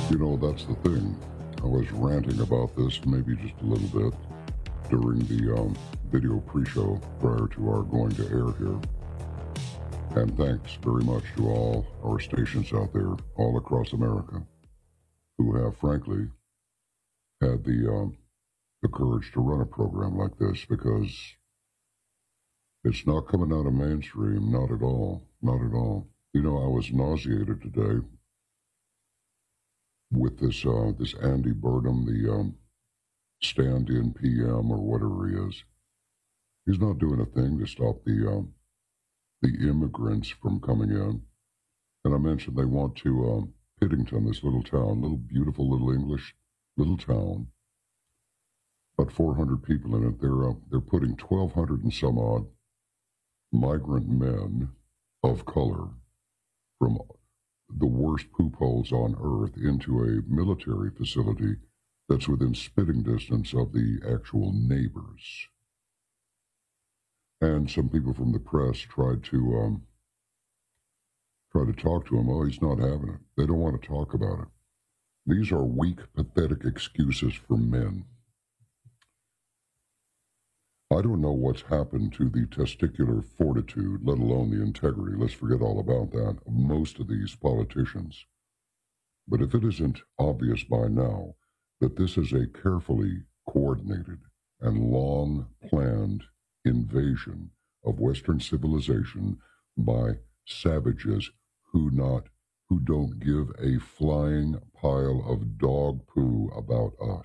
You know, that's the thing. I was ranting about this maybe just a little bit during the video pre-show prior to our going to air here. And thanks very much to all our stations out there all across America who have, frankly, had the courage to run a program like this, because it's not coming out of mainstream, not at all, not at all. You know, I was nauseated today with this Andy Burnham, the stand-in PM or whatever he is. He's not doing a thing to stop the immigrants from coming in. And I mentioned they want to Pittington, this little town, little beautiful little English little town, about 400 people in it. They're putting 1,200 and some odd migrant men of color from the worst poop holes on earth into a military facility that's within spitting distance of the actual neighbors. And some people from the press tried to talk to him. Oh, he's not having it. They don't want to talk about it. These are weak, pathetic excuses for men. I don't know what's happened to the testicular fortitude, let alone the integrity, let's forget all about that, of most of these politicians. But if it isn't obvious by now that this is a carefully coordinated and long-planned invasion of Western civilization by savages who don't give a flying pile of dog poo about us.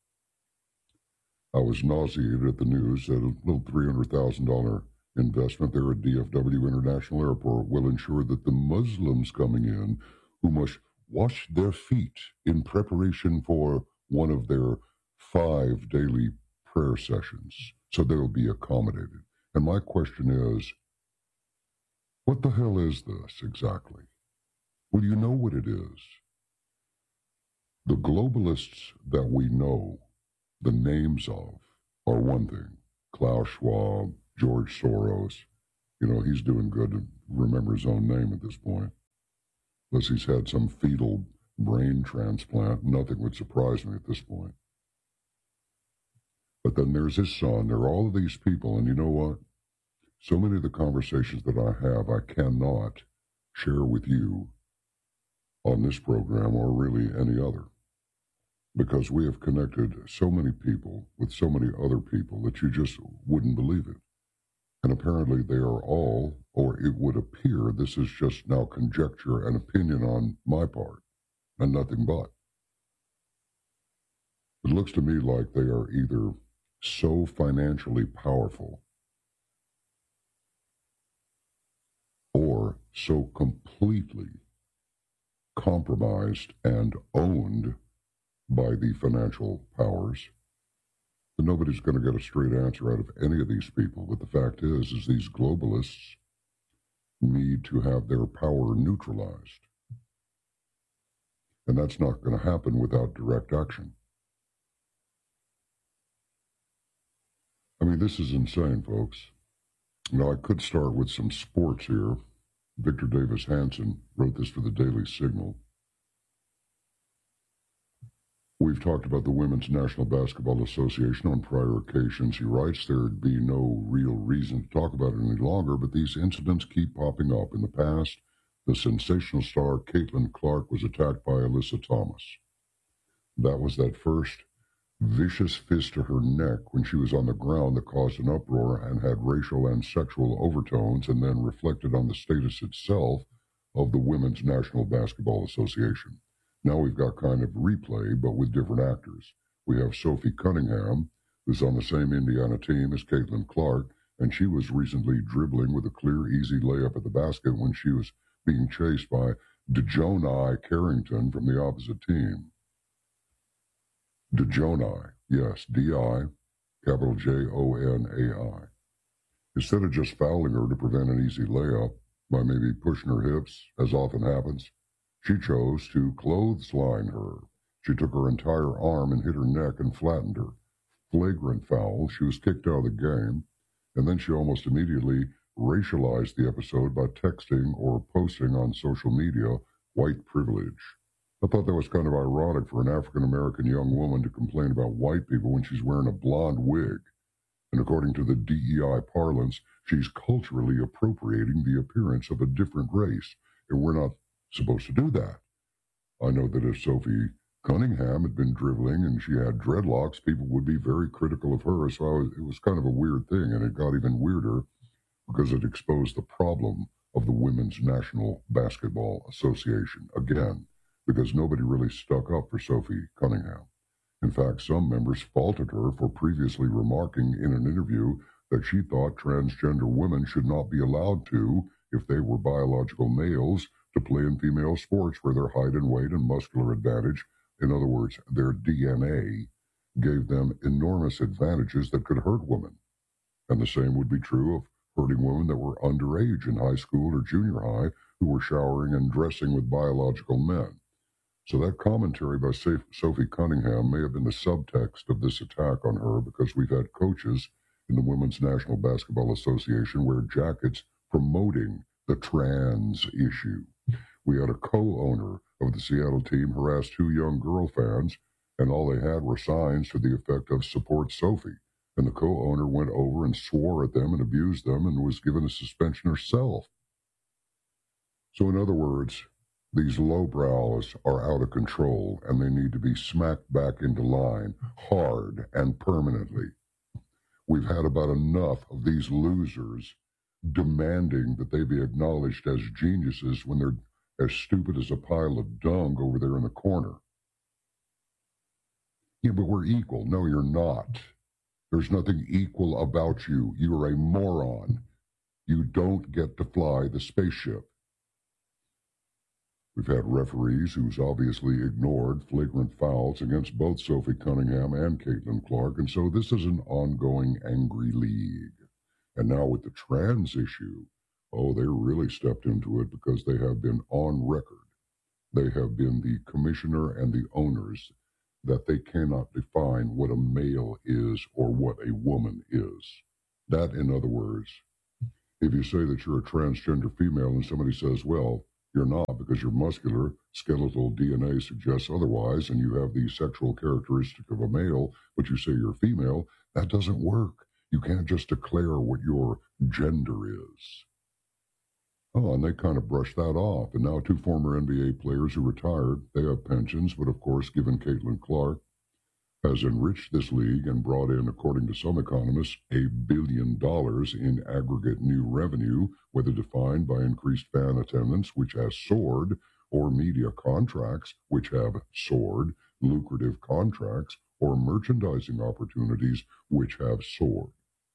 I was nauseated at the news that a little $300,000 investment there at DFW International Airport will ensure that the Muslims coming in, who must wash their feet in preparation for one of their 5 daily prayer sessions, so they'll be accommodated. And my question is, what the hell is this exactly? Well, you know what it is. The globalists that we know the names of are one thing. Klaus Schwab, George Soros. You know, he's doing good to remember his own name at this point. Unless he's had some fetal brain transplant, nothing would surprise me at this point. But then there's his son. There are all of these people, and you know what? So many of the conversations that I have, I cannot share with you on this program or really any other, because we have connected so many people with so many other people that you just wouldn't believe it. And apparently they are all, or it would appear, this is just now conjecture and opinion on my part, and nothing but. It looks to me like they are either so financially powerful or so completely compromised and owned by the financial powers that nobody's going to get a straight answer out of any of these people. But the fact is these globalists need to have their power neutralized. And that's not going to happen without direct action. I mean, this is insane, folks. Now, I could start with some sports here. Victor Davis Hanson wrote this for the Daily Signal. We've talked about the Women's National Basketball Association on prior occasions. He writes there'd be no real reason to talk about it any longer, but these incidents keep popping up. In the past, the sensational star Caitlin Clark was attacked by Alyssa Thomas. That was that first vicious fist to her neck when she was on the ground that caused an uproar and had racial and sexual overtones, and then reflected on the status itself of the Women's National Basketball Association. Now we've got kind of replay, but with different actors. We have Sophie Cunningham, who's on the same Indiana team as Caitlin Clark, and she was recently dribbling with a clear, easy layup at the basket when she was being chased by DeJoni Carrington from the opposite team. DeJoni, yes, D-I, capital J-O-N-A-I. Instead of just fouling her to prevent an easy layup by maybe pushing her hips, as often happens, she chose to clothesline her. She took her entire arm and hit her neck and flattened her. Flagrant foul. She was kicked out of the game, and then she almost immediately racialized the episode by texting or posting on social media white privilege. I thought that was kind of ironic for an African-American young woman to complain about white people when she's wearing a blonde wig. And according to the DEI parlance, she's culturally appropriating the appearance of a different race, and we're not supposed to do that. I know that if Sophie Cunningham had been dribbling and she had dreadlocks, people would be very critical of her. So it was kind of a weird thing, and it got even weirder because it exposed the problem of the Women's National Basketball Association again, because nobody really stuck up for Sophie Cunningham. In fact, some members faulted her for previously remarking in an interview that she thought transgender women should not be allowed to, if they were biological males, to play in female sports where their height and weight and muscular advantage, in other words, their DNA, gave them enormous advantages that could hurt women. And the same would be true of hurting women that were underage in high school or junior high who were showering and dressing with biological men. So that commentary by Sophie Cunningham may have been the subtext of this attack on her, because we've had coaches in the Women's National Basketball Association wear jackets promoting the trans issue. We had a co-owner of the Seattle team harass two young girl fans, and all they had were signs to the effect of "Support Sophie." And the co-owner went over and swore at them and abused them and was given a suspension herself. So in other words, these lowbrows are out of control, and they need to be smacked back into line hard and permanently. We've had about enough of these losers demanding that they be acknowledged as geniuses when they're as stupid as a pile of dung over there in the corner. Yeah, but we're equal. No, you're not. There's nothing equal about you. You're a moron. You don't get to fly the spaceship. We've had referees who's obviously ignored flagrant fouls against both Sophie Cunningham and Caitlin Clark, and so this is an ongoing angry league. And now with the trans issue, they really stepped into it, because they have been on record. They have been the commissioner and the owners that they cannot define what a male is or what a woman is. That, in other words, if you say that you're a transgender female and somebody says, well, you're not because your muscular, skeletal DNA suggests otherwise, and you have the sexual characteristic of a male, but you say you're female, that doesn't work. You can't just declare what your gender is. And they kind of brushed that off. And now two former NBA players who retired, they have pensions, but of course, given Caitlin Clark has enriched this league and brought in, according to some economists, $1 billion in aggregate new revenue, whether defined by increased fan attendance, which has soared, or media contracts, which have soared, lucrative contracts, or merchandising opportunities, which have soared.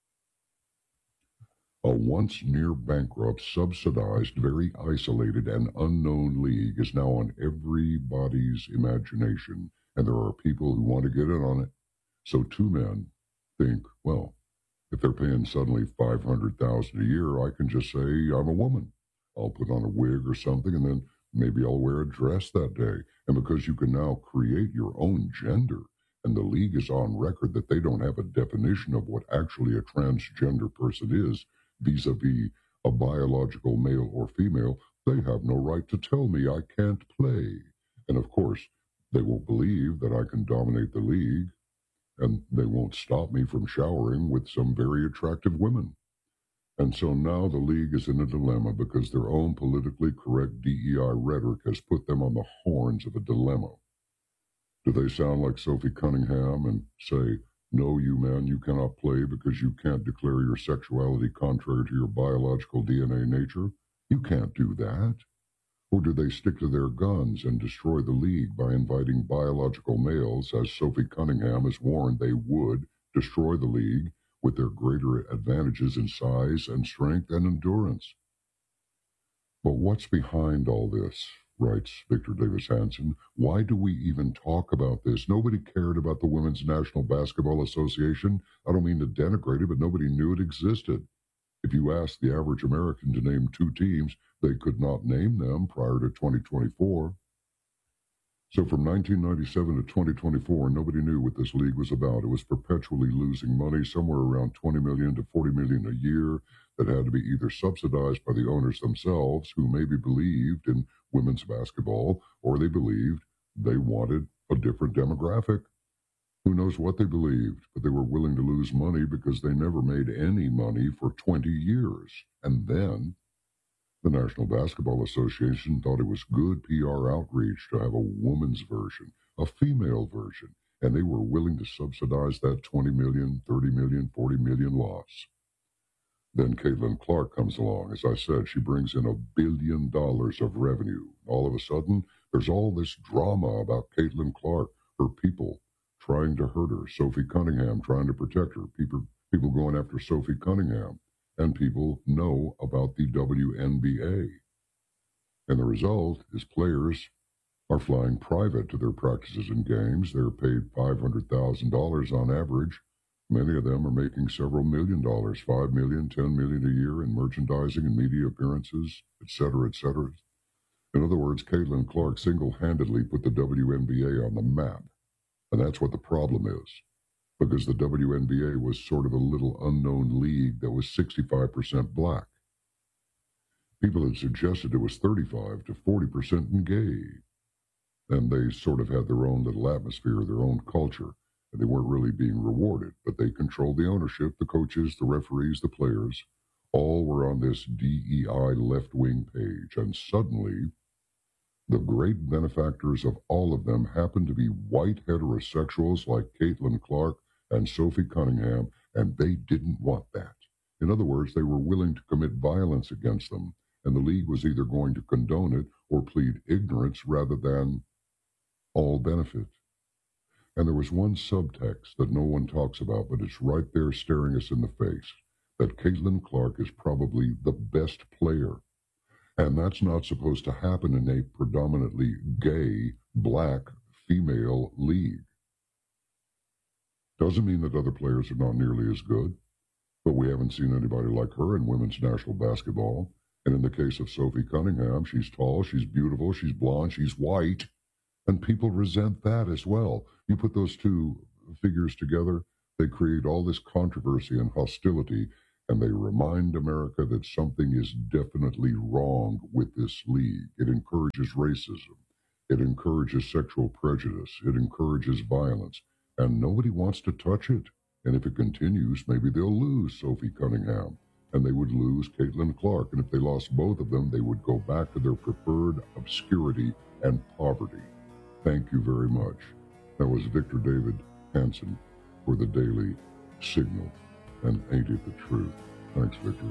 A once near bankrupt, subsidized, very isolated, and unknown league is now on everybody's imagination, and there are people who want to get in on it. So two men think, well, if they're paying suddenly $500,000 a year, I can just say I'm a woman. I'll put on a wig or something, and then maybe I'll wear a dress that day. And because you can now create your own gender, and the league is on record that they don't have a definition of what actually a transgender person is, vis-a-vis a biological male or female, they have no right to tell me I can't play. And of course, they won't believe that I can dominate the league, and they won't stop me from showering with some very attractive women. And so now the league is in a dilemma, because their own politically correct DEI rhetoric has put them on the horns of a dilemma. Do they sound like Sophie Cunningham and say, no, you men, you cannot play because you can't declare your sexuality contrary to your biological DNA nature? You can't do that. Or do they stick to their guns and destroy the league by inviting biological males, as Sophie Cunningham has warned they would destroy the league with their greater advantages in size and strength and endurance? But what's behind all this? Writes Victor Davis Hanson. Why do we even talk about this? Nobody cared about the Women's National Basketball Association. I don't mean to denigrate it, but nobody knew it existed. If you asked the average American to name two teams, they could not name them prior to 2024. So from 1997 to 2024, nobody knew what this league was about. It was perpetually losing money, somewhere around $20 million to $40 million a year, that had to be either subsidized by the owners themselves, who maybe believed in women's basketball, or they believed They wanted a different demographic. Who knows what they believed, but they were willing to lose money because they never made any money for 20 years. And then the National Basketball Association thought it was good PR outreach to have a woman's version, a female version, and they were willing to subsidize that 20 million, 30 million, 40 million loss. Then Caitlin Clark comes along. As I said, she brings in $1 billion of revenue. All of a sudden, there's all this drama about Caitlin Clark, her people trying to hurt her, Sophie Cunningham trying to protect her, people going after Sophie Cunningham, and people know about the WNBA. And the result is players are flying private to their practices and games. They're paid $500,000 on average. Many of them are making several $1 million, $5 million, $10 million a year in merchandising and media appearances, etc., etc. In other words, Caitlin Clark single-handedly put the WNBA on the map. And that's what the problem is, because the WNBA was sort of a little unknown league that was 65% black. People had suggested it was 35 to 40% gay. And they sort of had their own little atmosphere, their own culture. And they weren't really being rewarded, but they controlled the ownership, the coaches, the referees, the players. All were on this DEI left-wing page. And suddenly, the great benefactors of all of them happened to be white heterosexuals like Caitlin Clark and Sophie Cunningham, and they didn't want that. In other words, they were willing to commit violence against them, and the league was either going to condone it or plead ignorance rather than all benefit. And there was one subtext that no one talks about, but it's right there staring us in the face, that Caitlin Clark is probably the best player. And that's not supposed to happen in a predominantly gay, black, female league. Doesn't mean that other players are not nearly as good, but we haven't seen anybody like her in women's national basketball. And in the case of Sophie Cunningham, she's tall, she's beautiful, she's blonde, she's white. And people resent that as well. You put those two figures together, they create all this controversy and hostility, and they remind America that something is definitely wrong with this league. It encourages racism. It encourages sexual prejudice. It encourages violence. And nobody wants to touch it. And if it continues, maybe they'll lose Sophie Cunningham, and they would lose Caitlin Clark. And if they lost both of them, they would go back to their preferred obscurity and poverty. Thank you very much. That was Victor David Hanson for the Daily Signal. And ain't it the truth? Thanks, Victor.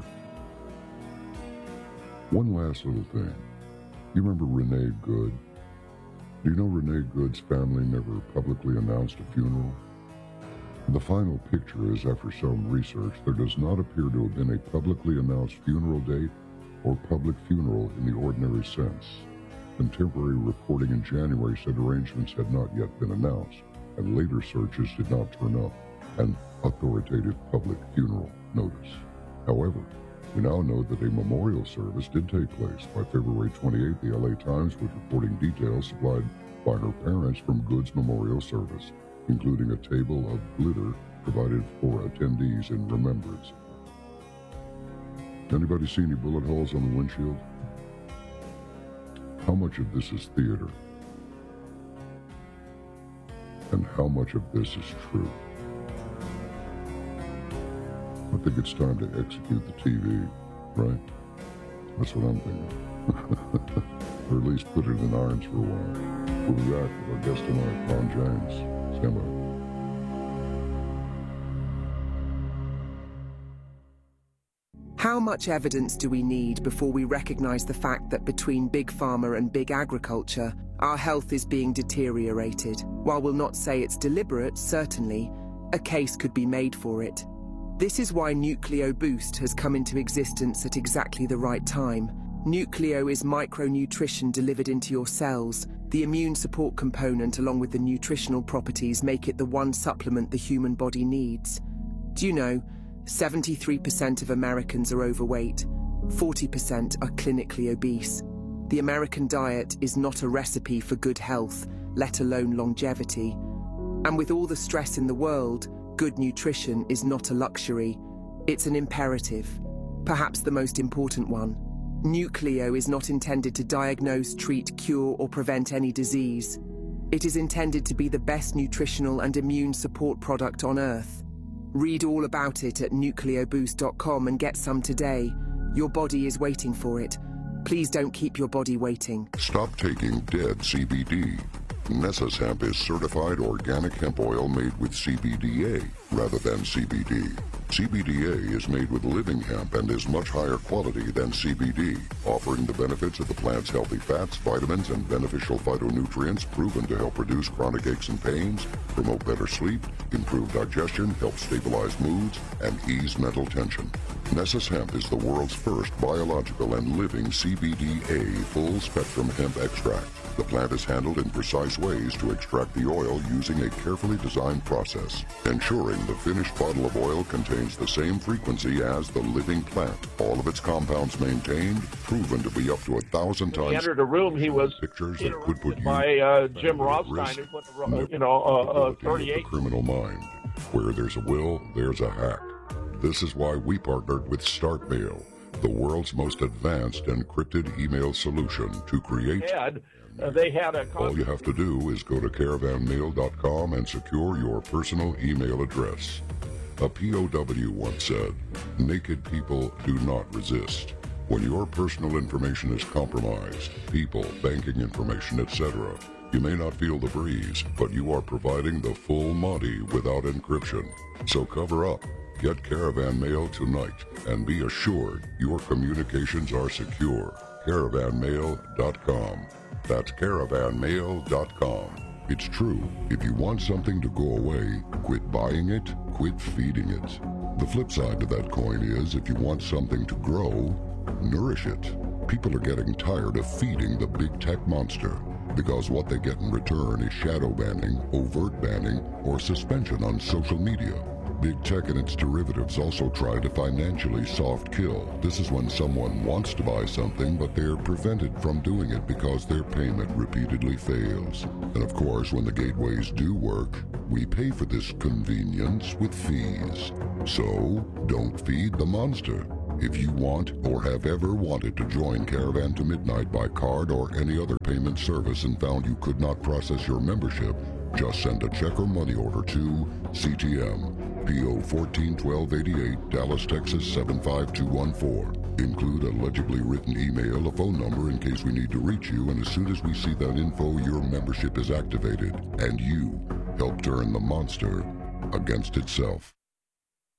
One last little thing. You remember Renee Good? Do you know Renee Good's family never publicly announced a funeral? The final picture is, after some research, there does not appear to have been a publicly announced funeral date or public funeral in the ordinary sense. Contemporary reporting in January said arrangements had not yet been announced, and later searches did not turn up an authoritative public funeral notice. However, we now know that a memorial service did take place. By February 28th, the LA Times was reporting details supplied by her parents from Good's memorial service, including a table of glitter provided for attendees in remembrance. Anybody see any bullet holes on the windshield? How much of this is theater? And how much of this is true? I think it's time to execute the TV, right? That's what I'm thinking. Or at least put it in irons for a while. We'll be back with our guest tonight, Ron James. Stand by. How much evidence do we need before we recognize the fact that between big pharma and big agriculture, our health is being deteriorated? While we'll not say it's deliberate, certainly, a case could be made for it. This is why Nucleo Boost has come into existence at exactly the right time. Nucleo is micronutrition delivered into your cells. The immune support component, along with the nutritional properties, make it the one supplement the human body needs. Do you know, 73% of Americans are overweight, 40% are clinically obese. The American diet is not a recipe for good health, let alone longevity. And with all the stress in the world, good nutrition is not a luxury, it's an imperative, perhaps the most important one. Nucleo is not intended to diagnose, treat, cure, or prevent any disease. It is intended to be the best nutritional and immune support product on Earth. Read all about it at nucleoboost.com and get some today. Your body is waiting for it. Please don't keep your body waiting. Stop taking dead CBD. Nessus Hemp is certified organic hemp oil made with CBDA rather than CBD. CBDA is made with living hemp and is much higher quality than CBD, offering the benefits of the plant's healthy fats, vitamins, and beneficial phytonutrients proven to help reduce chronic aches and pains, promote better sleep, improve digestion, help stabilize moods, and ease mental tension. Nessus Hemp is the world's first biological and living CBDA full-spectrum hemp extract. The plant is handled in precise ways to extract the oil using a carefully designed process, ensuring the finished bottle of oil contains the same frequency as the living plant. All of its compounds maintained, proven to be up to 1,000 times. He entered a room. He was pictures that could put you by Jim Rothstein, who put 38. The criminal mind. Where there's a will, there's a hack. This is why we partnered with StartMail, the world's most advanced encrypted email solution to create. They had a All you have to do is go to caravanmail.com and secure your personal email address. A POW once said, "Naked people do not resist." When your personal information is compromised, people, banking information, etc., you may not feel the breeze, but you are providing the full Monty without encryption. So cover up. Get Caravan Mail tonight and be assured your communications are secure. Caravanmail.com. That's caravanmail.com. It's true. If you want something to go away, quit buying it, quit feeding it. The flip side to that coin is if you want something to grow, nourish it. People are getting tired of feeding the big tech monster because what they get in return is shadow banning, overt banning, or suspension on social media. Big tech and its derivatives also try to financially soft kill. This is when someone wants to buy something, but they're prevented from doing it because their payment repeatedly fails. And of course, when the gateways do work, we pay for this convenience with fees. So, don't feed the monster. If you want or have ever wanted to join Caravan to Midnight by card or any other payment service and found you could not process your membership, just send a check or money order to CTM, PO 141288, Dallas, Texas 75214. Include a legibly written email, a phone number in case we need to reach you, and as soon as we see that info, your membership is activated, and you help turn the monster against itself.